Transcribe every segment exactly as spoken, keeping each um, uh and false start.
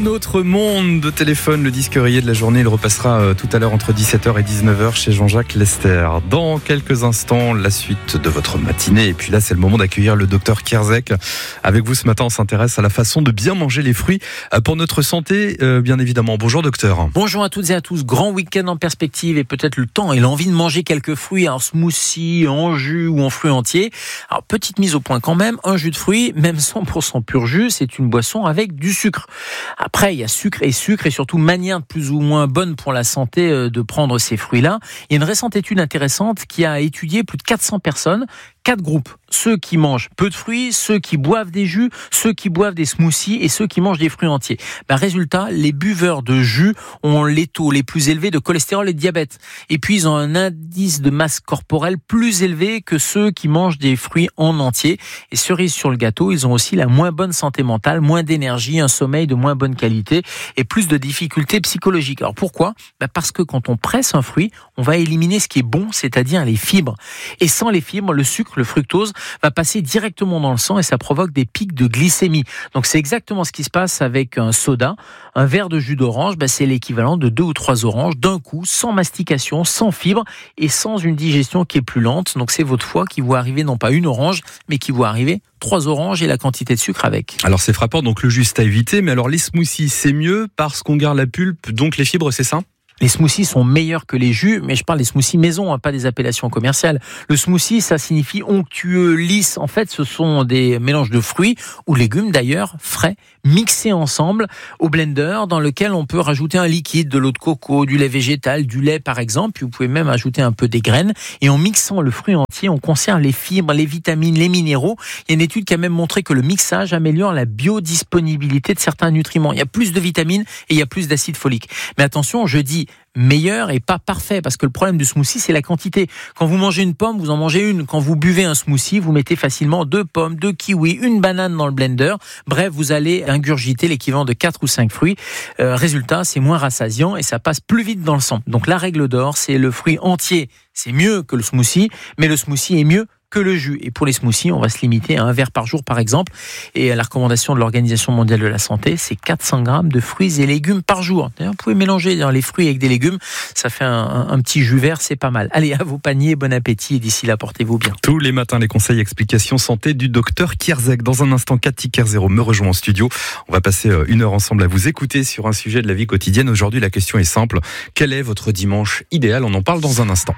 Un autre monde de téléphone, le disque rayé de la journée, il repassera tout à l'heure entre dix-sept heures et dix-neuf heures chez Jean-Jacques Lester. Dans quelques instants, la suite de votre matinée. Et puis là, c'est le moment d'accueillir le docteur Kierzek. Avec vous ce matin, on s'intéresse à la façon de bien manger les fruits pour notre santé, bien évidemment. Bonjour docteur. Bonjour à toutes et à tous. Grand week-end en perspective et peut-être le temps et l'envie de manger quelques fruits en smoothie, en jus ou en fruits entiers. Alors, petite mise au point quand même, un jus de fruits, même cent pour cent pur jus, c'est une boisson avec du sucre. Après, il y a sucre et sucre et surtout manière plus ou moins bonne pour la santé de prendre ces fruits-là. Il y a une récente étude intéressante qui a étudié plus de quatre cents personnes, quatre groupes. Ceux qui mangent peu de fruits, ceux qui boivent des jus, ceux qui boivent des smoothies et ceux qui mangent des fruits entiers. Ben, résultat, les buveurs de jus ont les taux les plus élevés de cholestérol et de diabète. Et puis, ils ont un indice de masse corporelle plus élevé que ceux qui mangent des fruits en entier. Et cerise sur le gâteau, ils ont aussi la moins bonne santé mentale, moins d'énergie, un sommeil de moins bonne qualité et plus de difficultés psychologiques. Alors pourquoi ? Ben parce que quand on presse un fruit, on va éliminer ce qui est bon, c'est-à-dire les fibres. Et sans les fibres, le sucre, le fructose, va passer directement dans le sang et ça provoque des pics de glycémie. Donc c'est exactement ce qui se passe avec un soda. Un verre de jus d'orange, ben c'est l'équivalent de deux ou trois oranges d'un coup, sans mastication, sans fibres et sans une digestion qui est plus lente. Donc c'est votre foie qui voit arriver non pas une orange, mais qui voit arriver trois oranges et la quantité de sucre avec. Alors c'est frappant, donc le jus c'est à éviter, mais alors les smoothies c'est mieux parce qu'on garde la pulpe, donc les fibres c'est ça ? Les smoothies sont meilleurs que les jus, mais je parle des smoothies maison, hein, pas des appellations commerciales. Le smoothie, ça signifie onctueux, lisse. En fait, ce sont des mélanges de fruits ou légumes d'ailleurs, frais, mixés ensemble au blender, dans lequel on peut rajouter un liquide, de l'eau de coco, du lait végétal, du lait par exemple. Puis vous pouvez même ajouter un peu des graines. Et en mixant le fruit entier, on conserve les fibres, les vitamines, les minéraux. Il y a une étude qui a même montré que le mixage améliore la biodisponibilité de certains nutriments. Il y a plus de vitamines et il y a plus d'acide folique. Mais attention, je dis meilleur et pas parfait, parce que le problème du smoothie, c'est la quantité. Quand vous mangez une pomme, vous en mangez une. Quand vous buvez un smoothie, vous mettez facilement deux pommes, deux kiwis, une banane dans le blender. Bref, vous allez ingurgiter l'équivalent de quatre ou cinq fruits. Euh, résultat, c'est moins rassasiant et ça passe plus vite dans le sang. Donc la règle d'or, c'est le fruit entier. C'est mieux que le smoothie, mais le smoothie est mieux que le jus. Et pour les smoothies, on va se limiter à un verre par jour, par exemple. Et la recommandation de l'Organisation mondiale de la santé, c'est quatre cents grammes de fruits et légumes par jour. D'ailleurs, vous pouvez mélanger les fruits avec des légumes. Ça fait un, un, un petit jus vert, c'est pas mal. Allez, à vos paniers, bon appétit. Et d'ici là, portez-vous bien. Tous les matins, les conseils explications santé du docteur Kierzek. Dans un instant, Cathy Kerzero me rejoint en studio. On va passer une heure ensemble à vous écouter sur un sujet de la vie quotidienne. Aujourd'hui, la question est simple. Quel est votre dimanche idéal ? On en parle dans un instant.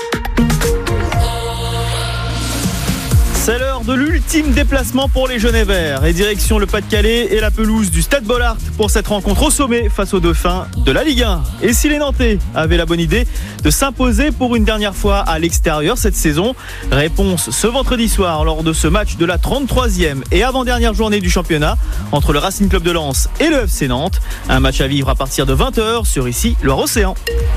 C'est l'heure de l'ultime déplacement pour les Genêts Verts. Et direction le Pas-de-Calais et la pelouse du Stade Bollaert pour cette rencontre au sommet face aux Dauphins de la Ligue un. Et si les Nantais avaient la bonne idée de s'imposer pour une dernière fois à l'extérieur cette saison ? Réponse ce vendredi soir lors de ce match de la trente-troisième et avant-dernière journée du championnat entre le Racing Club de Lens et le F C Nantes. Un match à vivre à partir de vingt heures sur ici Loire-Océan.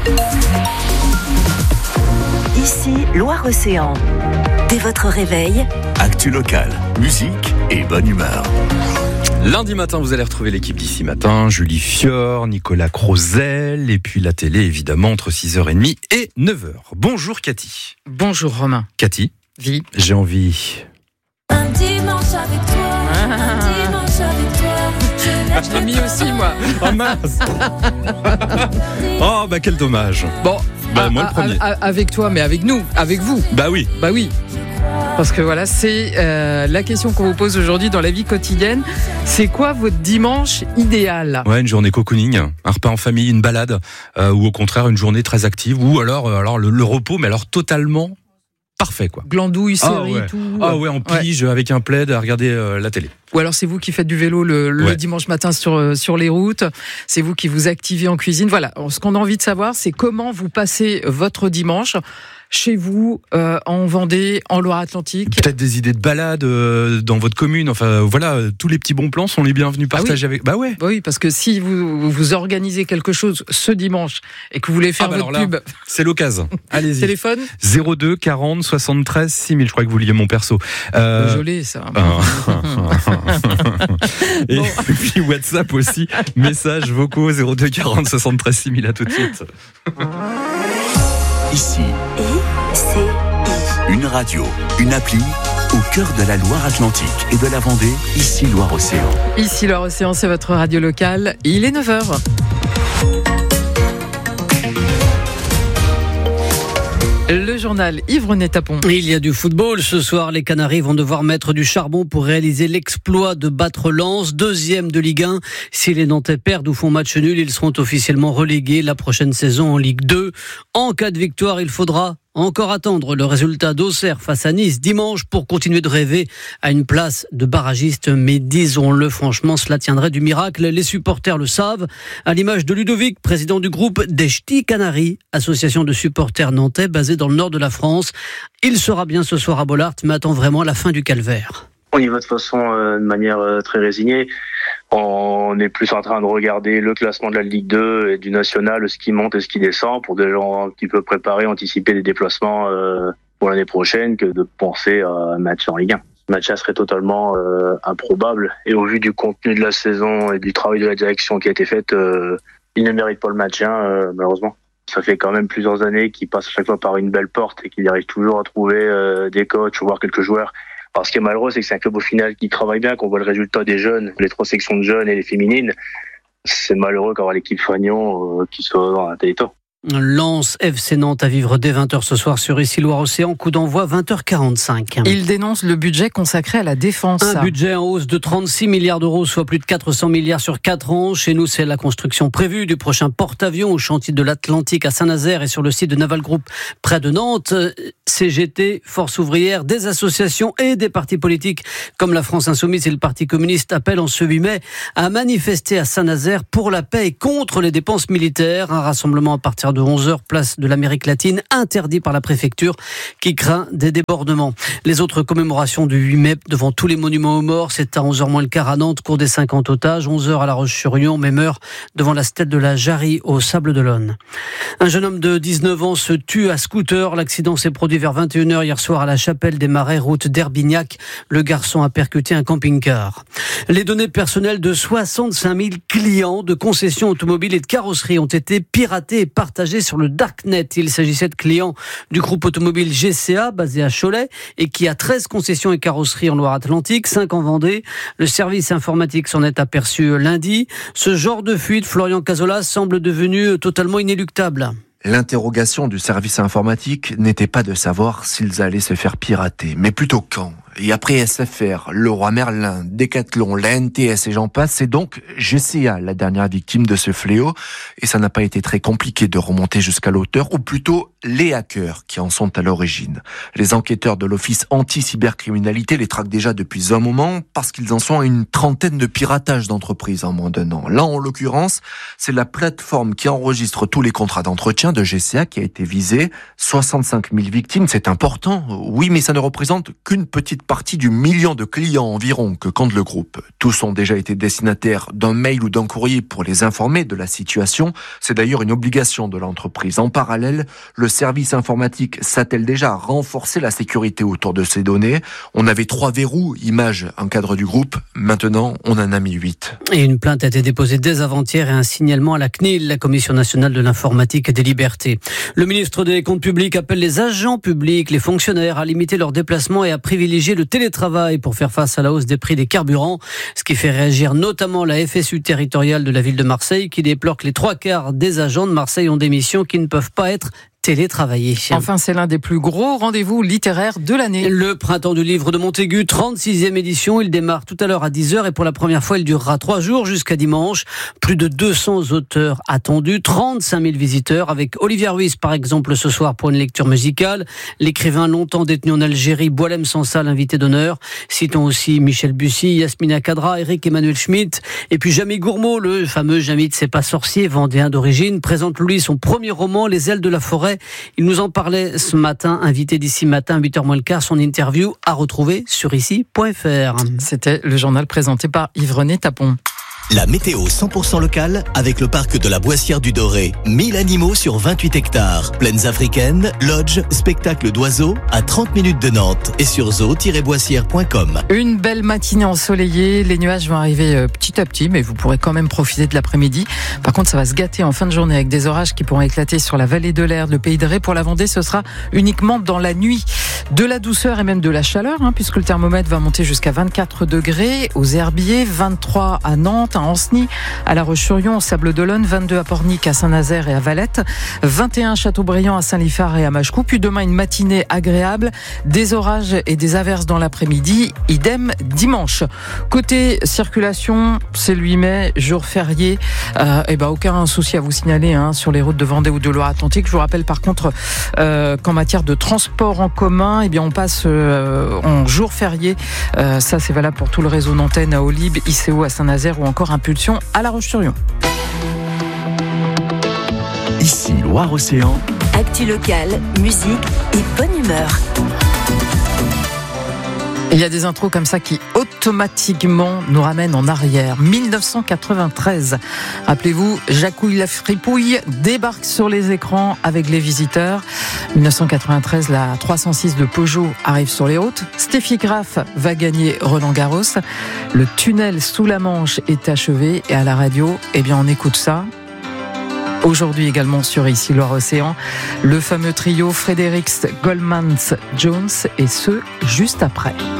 Ici Loire-Océan. Dès votre réveil, actu locale, musique et bonne humeur. Lundi matin, vous allez retrouver l'équipe d'ici matin, Julie Fior, Nicolas Crozel, et puis la télé évidemment entre six heures trente et neuf heures. Bonjour Cathy. Bonjour Romain. Cathy, Vie. J'ai envie... Un dimanche avec toi, ah. un dimanche avec toi. Je l'ai mis aussi moi. Oh mince. Oh bah quel dommage. Bon, bah, à, moi le premier. À, à, avec toi, mais avec nous, avec vous. Bah oui. Bah oui. Parce que voilà, c'est euh, la question qu'on vous pose aujourd'hui dans la vie quotidienne. C'est quoi votre dimanche idéal ? Ouais, une journée cocooning, un repas en famille, une balade, euh, ou au contraire une journée très active, ou alors, euh, alors le, le repos, mais alors totalement parfait quoi. Glandouille, série, ah ouais. tout. Ah ouais, en pige, ouais. Avec un plaid à regarder euh, la télé. Ou alors c'est vous qui faites du vélo le, le ouais. dimanche matin sur, sur les routes, c'est vous qui vous activez en cuisine. Voilà, ce qu'on a envie de savoir, c'est comment vous passez votre dimanche chez vous, euh, en Vendée, en Loire-Atlantique. Peut-être des idées de balade euh, dans votre commune. Enfin, voilà, tous les petits bons plans sont les bienvenus partagés ah oui. avec. Bah ouais. Bah oui, parce que si vous vous organisez quelque chose ce dimanche et que vous voulez faire ah bah votre là, pub, c'est l'occasion. Allez-y. Téléphone zéro deux quarante soixante-treize six mille. Je crois que vous vouliez mon perso. Euh... Joli ça. Et bon. Puis WhatsApp aussi. Messages vocaux zéro deux quarante soixante-treize six mille. À tout de suite. Ici. I, C, I. Une radio, une appli ou cœur de la Loire-Atlantique et de la Vendée, ici Loire-Océan. Ici Loire-Océan, c'est votre radio locale. Il est neuf heures. Le journal Yves-René Tapon. Il y a du football. Ce soir, les Canaries vont devoir mettre du charbon pour réaliser l'exploit de battre Lens, deuxième de Ligue un. Si les Nantais perdent ou font match nul, ils seront officiellement relégués la prochaine saison en Ligue deux. En cas de victoire, il faudra encore attendre le résultat d'Auxerre face à Nice dimanche pour continuer de rêver à une place de barragiste. Mais disons-le franchement, cela tiendrait du miracle. Les supporters le savent, à l'image de Ludovic, président du groupe des Ch'tis Canaries, association de supporters nantais basée dans le nord de la France. Il sera bien ce soir à Bollaert, mais attend vraiment la fin du calvaire. On y va de façon euh, de manière euh, très résignée. On est plus en train de regarder le classement de la Ligue deux et du National, ce qui monte et ce qui descend, pour déjà un petit peu préparer, anticiper des déplacements euh, pour l'année prochaine, que de penser à un match en Ligue un. Ce match-là serait totalement euh, improbable. Et au vu du contenu de la saison et du travail de la direction qui a été fait, euh, il ne mérite pas le match, hein, euh, malheureusement. Ça fait quand même plusieurs années qu'il passe à chaque fois par une belle porte et qu'il arrive toujours à trouver euh, des coachs ou voir quelques joueurs. Alors, ce qui est malheureux, c'est que c'est un club au final qui travaille bien, qu'on voit le résultat des jeunes, les trois sections de jeunes et les féminines. C'est malheureux qu'avoir l'équipe Fagnon euh, qui soit dans un tel état. Lens F C Nantes à vivre dès vingt heures ce soir sur ici Loire-Océan, coup d'envoi vingt heures quarante-cinq. Il dénonce le budget consacré à la défense. Un budget en hausse de trente-six milliards d'euros, soit plus de quatre cents milliards sur quatre ans. Chez nous, c'est la construction prévue du prochain porte-avions au chantier de l'Atlantique à Saint-Nazaire et sur le site de Naval Group près de Nantes. C G T, Force ouvrière, des associations et des partis politiques comme la France Insoumise et le Parti communiste appellent en ce huit mai à manifester à Saint-Nazaire pour la paix et contre les dépenses militaires. Un rassemblement à partir de onze heures, place de l'Amérique latine, interdit par la préfecture qui craint des débordements. Les autres commémorations du huit mai devant tous les monuments aux morts, c'est à onze heures moins le quart à Nantes, cour des cinquante otages, onze heures à La Roche-sur-Yon, même heure devant la stèle de la Jarry au Sable-d'Olonne. Un jeune homme de dix-neuf ans se tue à scooter. L'accident s'est produit vers vingt et une heures hier soir à la Chapelle des Marais, route d'Herbignac. Le garçon a percuté un camping-car. Les données personnelles de soixante-cinq mille clients de concessions automobiles et de carrosseries ont été piratées et partagées sur le Darknet. Il s'agissait de clients du groupe automobile G C A, basé à Cholet, et qui a treize concessions et carrosseries en Loire-Atlantique, cinq en Vendée. Le service informatique s'en est aperçu lundi. Ce genre de fuite, Florian Cazola, semble devenu totalement inéluctable. L'interrogation du service informatique n'était pas de savoir s'ils allaient se faire pirater, mais plutôt quand. Et après S F R, Leroy Merlin, Decathlon, la N T S et j'en passe, c'est donc G C A la dernière victime de ce fléau. Et ça n'a pas été très compliqué de remonter jusqu'à l'auteur, ou plutôt les hackers qui en sont à l'origine. Les enquêteurs de l'Office anti-cybercriminalité les traquent déjà depuis un moment parce qu'ils en sont à une trentaine de piratages d'entreprises en moins d'un an. Là, en l'occurrence, c'est la plateforme qui enregistre tous les contrats d'entretien de G C A qui a été visée. soixante-cinq mille victimes, c'est important, oui, mais ça ne représente qu'une petite partie du million de clients environ que compte le groupe. Tous ont déjà été destinataires d'un mail ou d'un courrier pour les informer de la situation. C'est d'ailleurs une obligation de l'entreprise. En parallèle, le service informatique s'attelle déjà à renforcer la sécurité autour de ces données. On avait trois verrous, images, en cadre du groupe. Maintenant, on en a mis huit. Et une plainte a été déposée dès avant-hier et un signalement à la C N I L, la Commission nationale de l'informatique et des libertés. Le ministre des Comptes publics appelle les agents publics, les fonctionnaires à limiter leurs déplacements et à privilégier le télétravail pour faire face à la hausse des prix des carburants, ce qui fait réagir notamment la F S U territoriale de la ville de Marseille qui déplore que les trois quarts des agents de Marseille ont des missions qui ne peuvent pas être télétravailler. Enfin, c'est l'un des plus gros rendez-vous littéraires de l'année. Le Printemps du livre de Montaigu, trente-sixième édition. Il démarre tout à l'heure à dix heures et pour la première fois, il durera trois jours jusqu'à dimanche. Plus de deux cents auteurs attendus, trente-cinq mille visiteurs avec Olivier Ruiz, par exemple, ce soir pour une lecture musicale. L'écrivain longtemps détenu en Algérie, Boualem Sansal, invité d'honneur. Citons aussi Michel Bussy, Yasmina Kadra, Eric Emmanuel Schmitt. Et puis Jamie Gourmaud, le fameux Jamie de C'est pas sorcier, vendéen d'origine, présente lui son premier roman, Les ailes de la forêt. Il nous en parlait ce matin, invité d'ici matin, huit heures moins le quart, son interview à retrouver sur ici point f r. C'était le journal présenté par Yves-René Tapon. La météo cent pour cent locale avec le parc de la Boissière du Doré. mille animaux sur vingt-huit hectares. Plaines africaines, lodges, spectacles d'oiseaux à trente minutes de Nantes et sur zoo tiret boissière point com. Une belle matinée ensoleillée. Les nuages vont arriver petit à petit, mais vous pourrez quand même profiter de l'après-midi. Par contre, ça va se gâter en fin de journée avec des orages qui pourront éclater sur la vallée de l'Erdre, le pays de Ré. Pour la Vendée, ce sera uniquement dans la nuit. De la douceur et même de la chaleur, hein, puisque le thermomètre va monter jusqu'à vingt-quatre degrés aux Herbiers, vingt-trois à Nantes, à Ancenis, à La Roche-sur-Yon, au Sable-d'Olonne, vingt-deux à Pornic, à Saint-Nazaire et à Valette, vingt et un à Châteaubriand, à Saint-Liphard et à Machecoul. Puis demain, une matinée agréable, des orages et des averses dans l'après-midi, idem dimanche. Côté circulation, c'est le huit mai, jour férié, euh, et ben aucun souci à vous signaler hein, sur les routes de Vendée ou de Loire-Atlantique. Je vous rappelle par contre euh, qu'en matière de transport en commun, eh bien on passe euh, en jour férié. Euh, ça c'est valable pour tout le réseau Nantaine à Olib, I C O à Saint-Nazaire ou encore Impulsion à La Roche-sur-Yon. Ici Loire-Océan. Actu locale, musique et bonne humeur. Il y a des intros comme ça qui automatiquement nous ramènent en arrière. dix-neuf cent quatre-vingt-treize. Rappelez-vous, Jacouille la fripouille débarque sur les écrans avec Les Visiteurs. dix-neuf cent quatre-vingt-treize, la trois cent six de Peugeot arrive sur les routes. Steffi Graf va gagner Roland-Garros. Le tunnel sous la Manche est achevé et à la radio, eh bien on écoute ça. Aujourd'hui également sur Ici Loire-Océan, le fameux trio Fredericks, Goldman, Jones et ce, juste après.